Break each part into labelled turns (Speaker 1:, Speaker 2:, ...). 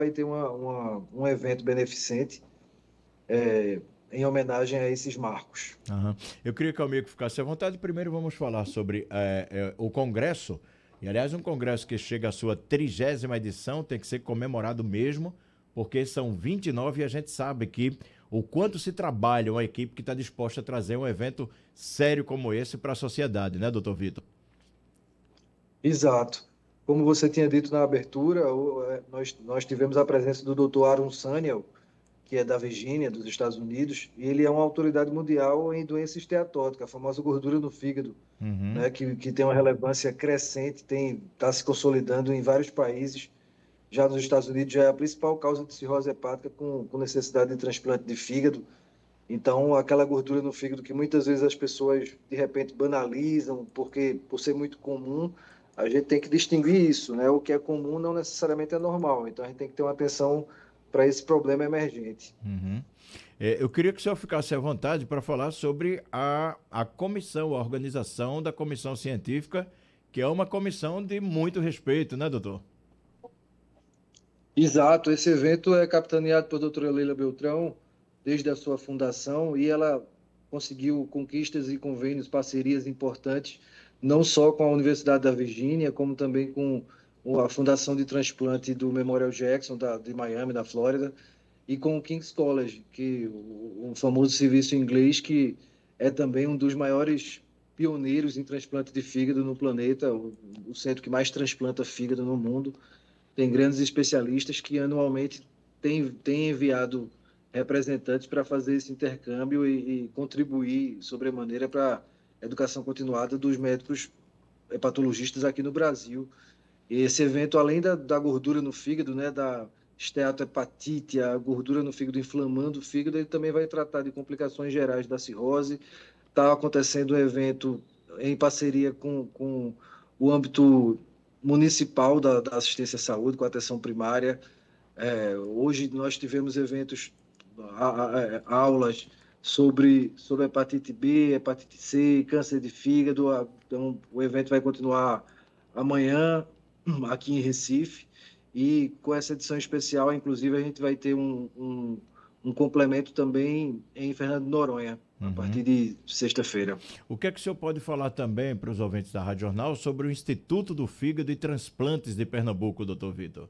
Speaker 1: vai ter um evento beneficente em homenagem a esses marcos.
Speaker 2: Aham. Eu queria que o amigo ficasse à vontade. Primeiro vamos falar sobre o Congresso. E, aliás, um Congresso que chega à sua 30ª edição tem que ser comemorado mesmo, porque são 29 e a gente sabe que o quanto se trabalha uma equipe que está disposta a trazer um evento sério como esse para a sociedade, né, doutor Vitor?
Speaker 1: Exato. Como você tinha dito na abertura, nós tivemos a presença do Dr. Aaron Saniel, que é da Virgínia, dos Estados Unidos, e ele é uma autoridade mundial em doença esteatótica, a famosa gordura no fígado,
Speaker 2: Uhum.
Speaker 1: né, que tem uma relevância crescente, está se consolidando em vários países. Já nos Estados Unidos já é a principal causa de cirrose hepática com necessidade de transplante de fígado. Então, aquela gordura no fígado que muitas vezes as pessoas de repente banalizam, porque por ser muito comum, a gente tem que distinguir isso, né? O que é comum não necessariamente é normal. Então, a gente tem que ter uma atenção para esse problema emergente.
Speaker 2: Uhum. Eu queria que o senhor ficasse à vontade para falar sobre a comissão, a organização da comissão científica, que é uma comissão de muito respeito, né, doutor?
Speaker 1: Exato, esse evento é capitaneado por doutora Leila Beltrão desde a sua fundação e ela conseguiu conquistas e convênios, parcerias importantes, não só com a Universidade da Virgínia, como também com a Fundação de Transplante do Memorial Jackson, de Miami, da Flórida, e com o King's College, que o famoso serviço inglês, que é também um dos maiores pioneiros em transplante de fígado no planeta, o centro que mais transplanta fígado no mundo. Tem grandes especialistas que anualmente têm enviado representantes para fazer esse intercâmbio e contribuir sobremaneira para a educação continuada dos médicos hepatologistas aqui no Brasil. E esse evento, além da gordura no fígado, né, da esteatohepatite, a gordura no fígado inflamando o fígado, ele também vai tratar de complicações gerais da cirrose. Está acontecendo um evento em parceria com o âmbito municipal da assistência à saúde, com a atenção primária. Hoje nós tivemos eventos, aulas sobre hepatite B, hepatite C, câncer de fígado. Então, o evento vai continuar amanhã aqui em Recife. E com essa edição especial, inclusive, a gente vai ter um complemento também em Fernando de Noronha, a
Speaker 2: Uhum.
Speaker 1: partir de sexta-feira.
Speaker 2: O que é que o senhor pode falar também para os ouvintes da Rádio Jornal sobre o Instituto do Fígado e Transplantes de Pernambuco, doutor Vitor?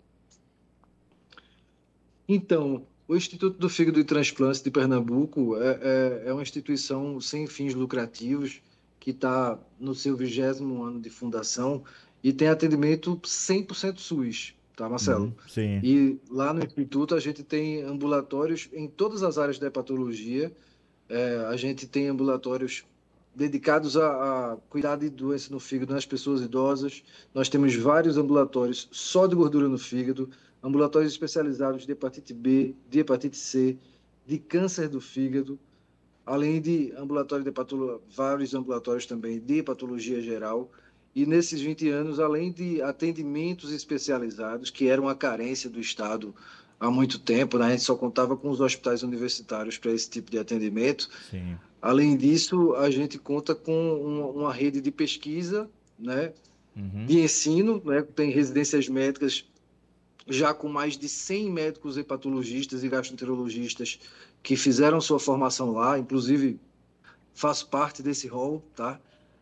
Speaker 1: Então, o Instituto do Fígado e Transplantes de Pernambuco é uma instituição sem fins lucrativos que está no seu 20º ano de fundação e tem atendimento 100% SUS, tá, Marcelo?
Speaker 2: Uhum. Sim.
Speaker 1: E lá no Instituto a gente tem ambulatórios em todas as áreas da hepatologia. A gente tem ambulatórios dedicados a cuidar de doença no fígado nas pessoas idosas. Nós temos vários ambulatórios só de gordura no fígado, ambulatórios especializados de hepatite B, de hepatite C, de câncer do fígado, além de ambulatório de vários ambulatórios também de hepatologia geral. E nesses 20 anos, além de atendimentos especializados, que era uma carência do Estado há muito tempo, né? A gente só contava com os hospitais universitários para esse tipo de atendimento.
Speaker 2: Sim.
Speaker 1: Além disso, a gente conta com uma rede de pesquisa, né,
Speaker 2: Uhum.
Speaker 1: de ensino, né, tem residências médicas já com mais de 100 médicos hepatologistas e gastroenterologistas que fizeram sua formação lá, inclusive faço parte desse rol, tá?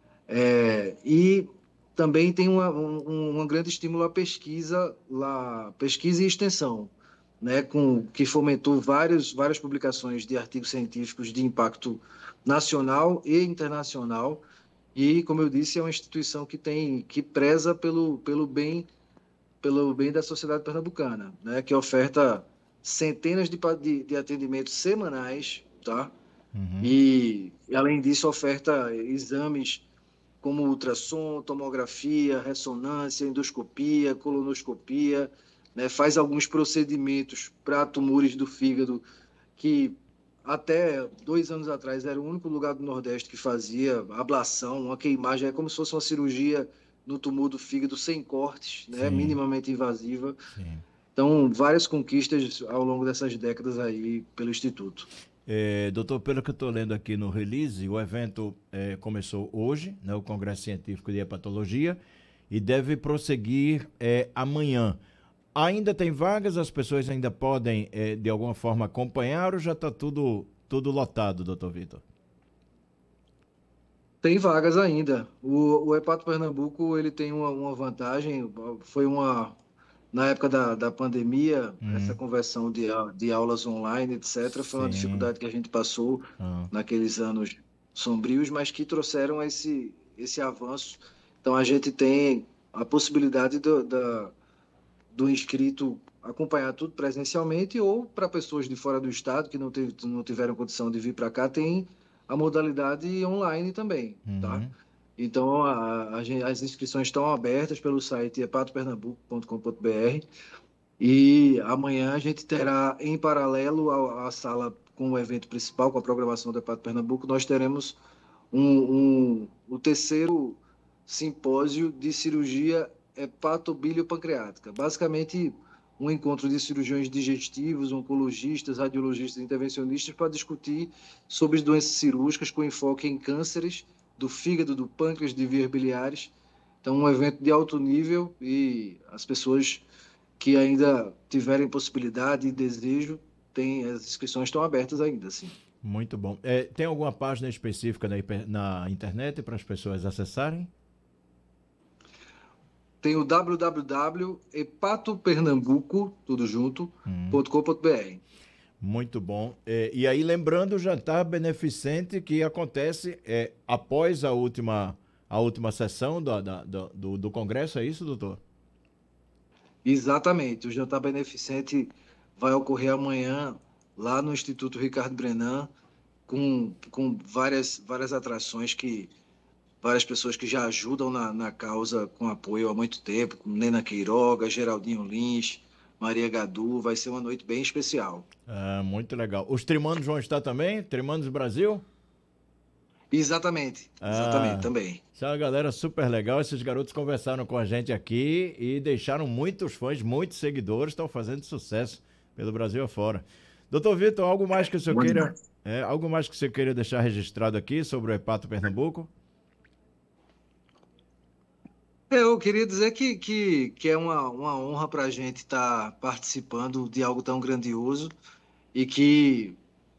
Speaker 1: E também tem uma grande estímulo à pesquisa lá, pesquisa e extensão, né, que fomentou várias publicações de artigos científicos de impacto nacional e internacional. E, como eu disse, é uma instituição que preza pelo bem da sociedade pernambucana, né, que oferta centenas de atendimentos semanais, tá?
Speaker 2: Uhum.
Speaker 1: E, além disso, oferta exames como ultrassom, tomografia, ressonância, endoscopia, colonoscopia, né? Faz alguns procedimentos para tumores do fígado que até 2 anos atrás era o único lugar do Nordeste que fazia ablação, uma queimagem, é como se fosse uma cirurgia no tumor do fígado sem cortes, né?
Speaker 2: Sim.
Speaker 1: Minimamente invasiva.
Speaker 2: Sim.
Speaker 1: Então, várias conquistas ao longo dessas décadas aí pelo Instituto.
Speaker 2: Doutor, pelo que eu estou lendo aqui no release, o evento começou hoje, né, o Congresso Científico de Hepatologia, e deve prosseguir amanhã. Ainda tem vagas? As pessoas ainda podem, de alguma forma, acompanhar ou já está tudo lotado, doutor Vitor?
Speaker 1: Tem vagas ainda. O Hepato Pernambuco, ele tem uma vantagem, na época da pandemia, essa conversão de aulas online, etc., foi uma
Speaker 2: Sim.
Speaker 1: dificuldade que a gente passou
Speaker 2: Ah,
Speaker 1: naqueles anos sombrios, mas que trouxeram esse avanço. Então, a gente tem a possibilidade do inscrito acompanhar tudo presencialmente ou para pessoas de fora do estado que não tiveram condição de vir para cá, tem a modalidade online também, tá?
Speaker 2: uhum.
Speaker 1: Então, as inscrições estão abertas pelo site hepatopernambuco.com.br e amanhã a gente terá, em paralelo à sala com o evento principal, com a programação do Hepato Pernambuco, nós teremos o terceiro simpósio de cirurgia hepatobiliopancreática. Basicamente, um encontro de cirurgiões digestivos, oncologistas, radiologistas, intervencionistas para discutir sobre as doenças cirúrgicas com enfoque em cânceres do fígado, do pâncreas, de vias biliares. Então, um evento de alto nível e as pessoas que ainda tiverem possibilidade e desejo, as inscrições estão abertas ainda, sim.
Speaker 2: Muito bom. Tem alguma página específica na internet para as pessoas acessarem?
Speaker 1: Tem o www.hepatopernambuco, tudo junto, .com.br.
Speaker 2: Muito bom. E aí, lembrando o jantar beneficente que acontece após a última sessão do Congresso, é isso, doutor?
Speaker 1: Exatamente. O jantar beneficente vai ocorrer amanhã lá no Instituto Ricardo Brenan, com várias atrações várias pessoas que já ajudam na causa com apoio há muito tempo, como Nena Queiroga, Geraldinho Lins, Maria Gadu. Vai ser uma noite bem especial.
Speaker 2: Ah, muito legal. Os Trimanos vão estar também? Trimanos Brasil?
Speaker 1: Exatamente,
Speaker 2: Ah,
Speaker 1: também.
Speaker 2: essa é uma galera super legal. Esses garotos conversaram com a gente aqui e deixaram muitos fãs, muitos seguidores, estão fazendo sucesso pelo Brasil afora. Doutor Vitor, algo mais que o senhor
Speaker 1: Bom
Speaker 2: queira,
Speaker 1: demais.
Speaker 2: algo mais que o senhor queira deixar registrado aqui sobre o Hepato Pernambuco?
Speaker 1: Eu queria dizer que é uma honra para a gente estar participando de algo tão grandioso e que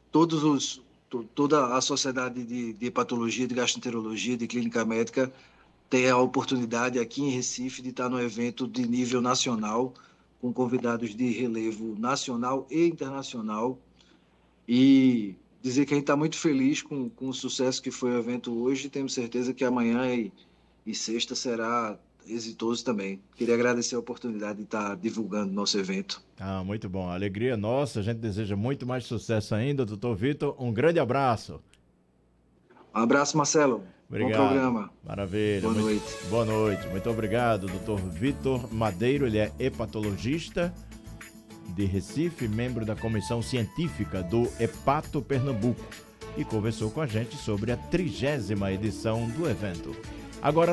Speaker 1: toda a sociedade de hepatologia, de gastroenterologia, de clínica médica tenha a oportunidade aqui em Recife de estar no evento de nível nacional, com convidados de relevo nacional e internacional, e dizer que a gente está muito feliz com o sucesso que foi o evento hoje, e temos certeza que amanhã e sexta será exitoso também. Queria agradecer a oportunidade de estar divulgando nosso evento.
Speaker 2: Ah, muito bom. Alegria nossa. A gente deseja muito mais sucesso ainda, doutor Vitor. Um grande abraço.
Speaker 1: Um abraço, Marcelo. Bom
Speaker 2: Obrigado.
Speaker 1: programa.
Speaker 2: Maravilha.
Speaker 1: Boa noite.
Speaker 2: Boa noite. Muito obrigado, doutor Vitor Madeiro. Ele é hepatologista de Recife, membro da comissão científica do Hepato Pernambuco, e conversou com a gente sobre a 30ª edição do evento. Agora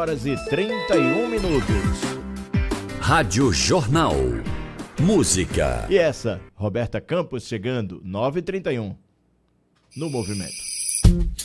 Speaker 2: 9h31.
Speaker 3: Rádio Jornal. Música.
Speaker 2: E essa, Roberta Campos chegando, 9h31, no Movimento.